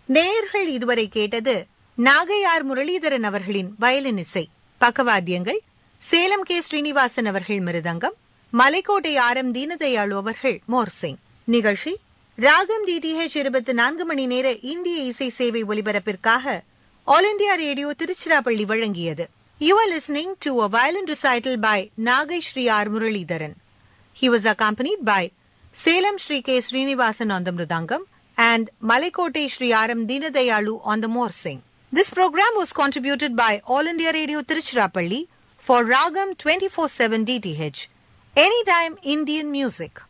நேயர்கள் இதுவரை கேட்டது நாகையார் முரளிதரன் அவர்களின் வயலின் இசை. பக்கவாத்தியங்கள் சேலம் கே. ஸ்ரீனிவாசன் அவர்கள் மிருதங்கம், மலைக்கோட்டை ஆர்.எம். தீனதயாளு அவர்கள் மோர்சிங். நிகழ்ச்சி ராகம் DTH 24 மணி நேர இந்திய இசை சேவை ஒலிபரப்பிற்காக ஆல் இண்டியா ரேடியோ திருச்சிராப்பள்ளி வழங்கியது. You are listening to a violin recital by Nagai Shri R. Muralidharan. He was accompanied by Salem Shri K. Srinivasan on the mridangam and Malaikote Shri R.M. Deenadayalu on the morsing. This program was contributed by All India Radio Tiruchirappalli for Ragam 24/7 DTH. Anytime Indian music.